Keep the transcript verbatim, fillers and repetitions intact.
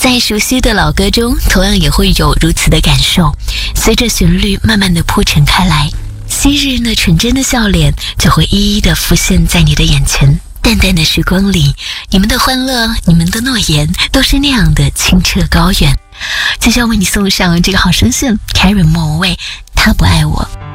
在熟悉的老歌中，同样也会有如此的感受。随着旋律慢慢的铺陈开来，昔日那纯真的笑脸就会一一的浮现在你的眼前。淡淡的时光里，你们的欢乐，你们的诺言，都是那样的清澈高远。就像为你送上这个好声线 Karen 莫文蔚，他不爱我。